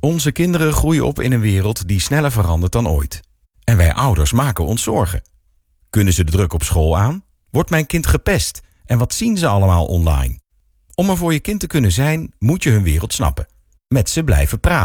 Onze kinderen groeien op in een wereld die sneller verandert dan ooit. En wij ouders maken ons zorgen. Kunnen ze de druk op school aan? Wordt mijn kind gepest? En wat zien ze allemaal online? Om er voor je kind te kunnen zijn, moet je hun wereld snappen. Met ze blijven praten.